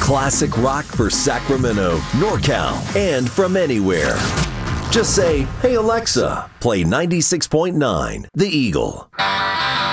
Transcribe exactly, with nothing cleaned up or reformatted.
Classic rock for Sacramento, NorCal, and from anywhere. Just say, "Hey Alexa, play ninety-six point nine The Eagle."